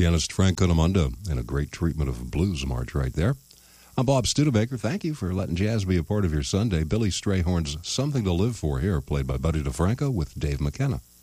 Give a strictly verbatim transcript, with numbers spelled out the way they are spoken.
Pianist Frank Conamundo and a great treatment of a blues march right there. I'm Bob Studebaker. Thank you for letting jazz be a part of your Sunday. Billy Strayhorn's Something to Live For here, played by Buddy DeFranco with Dave McKenna.